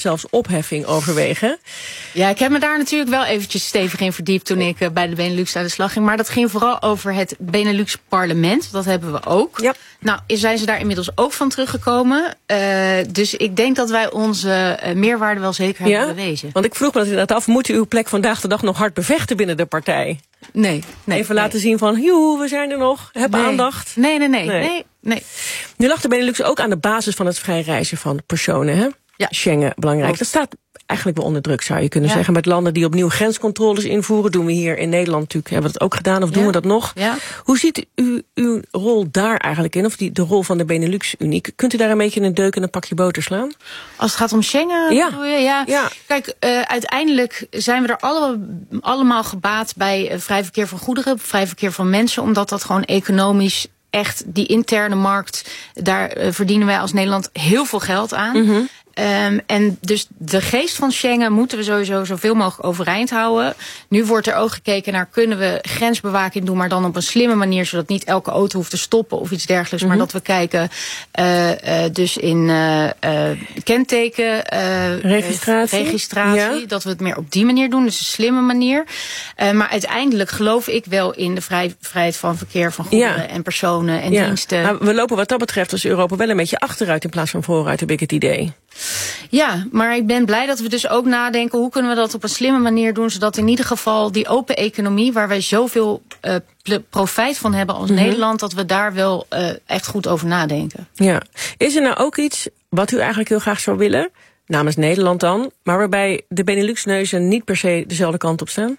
zelfs opheffing overwegen. Ja, ik heb me daar natuurlijk wel eventjes stevig in verdiept toen ik bij de Benelux aan de slag ging. Maar dat ging vooral over het Benelux parlement. Dat hebben we ook. Ja. Nou, zijn ze daar inmiddels ook van teruggekomen. Dus ik denk dat wij onze meerwaarde wel zeker hebben bewezen. Want ik vroeg me dat inderdaad af, moet u uw plek vandaag de dag nog hard bevechten binnen de partij? Nee. Even laten zien van, joe, we zijn er nog. Heb aandacht. Nee. Nu lag de Benelux ook aan de basis van het vrij reizen van personen, hè? Ja. Schengen, belangrijk. Ook. Dat staat eigenlijk wel onder druk, zou je kunnen zeggen. Met landen die opnieuw grenscontroles invoeren. Doen we hier in Nederland natuurlijk, hebben we dat ook gedaan, of doen we dat nog? Ja. Hoe ziet u uw rol daar eigenlijk in? Of de rol van de Benelux uniek? Kunt u daar een beetje een deuk in een pakje boter slaan? Als het gaat om Schengen, bedoel je? Ja. Kijk, uiteindelijk zijn we er allemaal gebaat bij vrij verkeer van goederen, vrij verkeer van mensen, omdat dat gewoon economisch echt die interne markt, daar verdienen wij als Nederland heel veel geld aan. Mm-hmm. En dus de geest van Schengen moeten we sowieso zoveel mogelijk overeind houden. Nu wordt er ook gekeken naar, kunnen we grensbewaking doen, maar dan op een slimme manier, zodat niet elke auto hoeft te stoppen of iets dergelijks. Mm-hmm. Maar dat we kijken dus in kenteken, registratie, dat we het meer op die manier doen. Dus een slimme manier. Maar uiteindelijk geloof ik wel in de vrijheid van verkeer van goederen en personen en diensten. Maar we lopen wat dat betreft als Europa wel een beetje achteruit in plaats van vooruit, heb ik het idee. Ja, maar ik ben blij dat we dus ook nadenken, hoe kunnen we dat op een slimme manier doen, zodat in ieder geval die open economie, waar wij zoveel profijt van hebben als Nederland, dat we daar wel echt goed over nadenken. Ja. Is er nou ook iets wat u eigenlijk heel graag zou willen, namens Nederland dan, maar waarbij de Benelux-neuzen niet per se dezelfde kant op staan?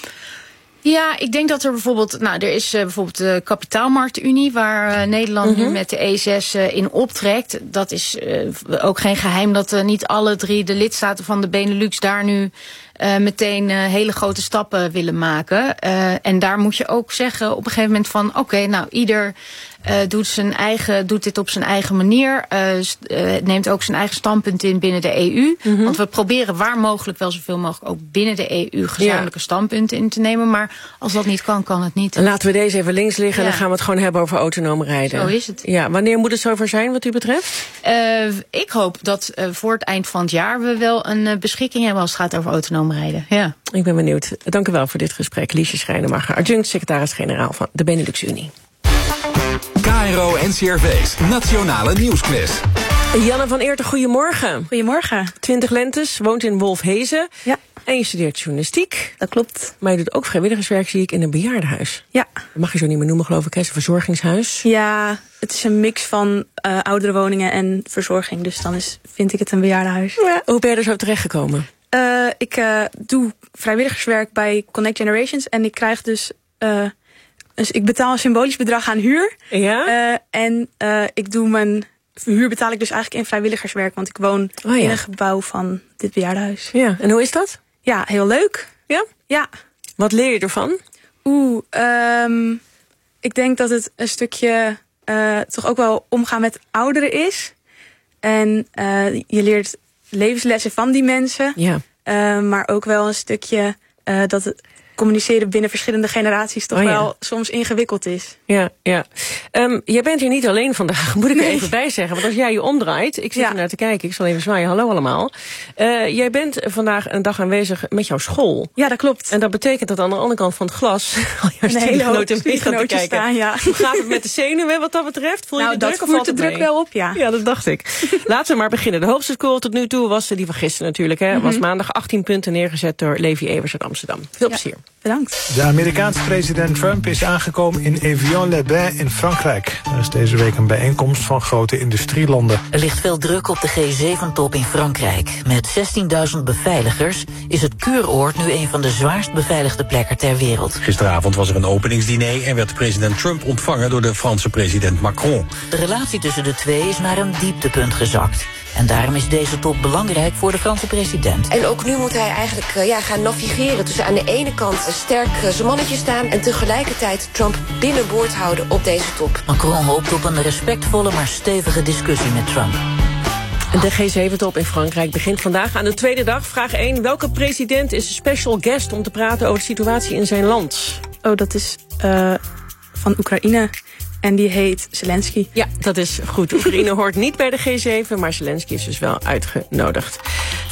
Ja, ik denk dat er bijvoorbeeld, er is bijvoorbeeld de kapitaalmarktunie, waar Nederland nu met de E6 in optrekt. Dat is ook geen geheim dat niet alle 3 de lidstaten van de Benelux daar nu meteen hele grote stappen willen maken. En daar moet je ook zeggen op een gegeven moment van, oké, ieder doet dit op zijn eigen manier. Neemt ook zijn eigen standpunt in binnen de EU. Mm-hmm. Want we proberen waar mogelijk wel zoveel mogelijk ook binnen de EU gezamenlijke standpunten in te nemen. Maar als dat niet kan, kan het niet. Laten we deze even links liggen en dan gaan we het gewoon hebben over autonoom rijden. Zo is het. Ja, wanneer moet het zover zijn wat u betreft? Ik hoop dat voor het eind van het jaar we wel een beschikking hebben als het gaat over autonoom rijden. Ja. Ik ben benieuwd. Dank u wel voor dit gesprek. Liesje Schrijnemacher, adjunct secretaris-generaal van de Benelux-Unie. KRO NCRV's Nationale Nieuwsquiz. Janne van Eerten, goedemorgen. Goedemorgen. 20 lentes, woont in Wolfhezen. Ja. En je studeert journalistiek. Dat klopt. Maar je doet ook vrijwilligerswerk, zie ik, in een bejaardenhuis. Ja. Dat mag je zo niet meer noemen, geloof ik, hè? Het is een verzorgingshuis. Ja, het is een mix van oudere woningen en verzorging. Dus dan vind ik het een bejaardenhuis. Ja. Hoe ben je er zo terechtgekomen? Ik doe vrijwilligerswerk bij Connect Generations. En ik krijg dus ik betaal een symbolisch bedrag aan huur. Ja? En ik doe mijn huur betaal ik dus eigenlijk in vrijwilligerswerk. Want ik woon in een gebouw van dit bejaardenhuis. Ja, en hoe is dat? Ja, heel leuk. Ja? Ja. Wat leer je ervan? Ik denk dat het een stukje toch ook wel omgaan met ouderen is. En je leert levenslessen van die mensen. Ja. Maar ook wel een stukje dat het communiceren binnen verschillende generaties toch wel soms ingewikkeld is. Ja. Jij bent hier niet alleen vandaag, moet ik er even bij zeggen. Want als jij je omdraait, ik zit er naar te kijken, ik zal even zwaaien, hallo allemaal. Jij bent vandaag een dag aanwezig met jouw school. Ja, dat klopt. En dat betekent dat aan de andere kant van het glas al jouw studiegenoten mee gaan te kijken. Staan, ja. Hoe gaat het met de zenuwen wat dat betreft? Voel je de druk, dat voert de druk wel op, ja. Ja, dat dacht ik. Laten we maar beginnen. De hoogste score tot nu toe was die van gisteren natuurlijk. Hè. Was maandag 18 punten neergezet door Levi Evers uit Amsterdam. Veel plezier. Bedankt. De Amerikaanse president Trump is aangekomen in Evian-les-Bains in Frankrijk. Er is deze week een bijeenkomst van grote industrielanden. Er ligt veel druk op de G7-top in Frankrijk. Met 16.000 beveiligers is het Kuuroord nu een van de zwaarst beveiligde plekken ter wereld. Gisteravond was er een openingsdiner en werd president Trump ontvangen door de Franse president Macron. De relatie tussen de twee is naar een dieptepunt gezakt. En daarom is deze top belangrijk voor de Franse president. En ook nu moet hij eigenlijk gaan navigeren tussen aan de ene kant sterk zijn mannetje staan en tegelijkertijd Trump binnenboord houden op deze top. Macron hoopt op een respectvolle maar stevige discussie met Trump. De G7-top in Frankrijk begint vandaag aan de tweede dag. Vraag 1. Welke president is special guest om te praten over de situatie in zijn land? Oh, dat is van Oekraïne. En die heet Zelensky. Ja, dat is goed. Oekraïne hoort niet bij de G7, maar Zelensky is dus wel uitgenodigd.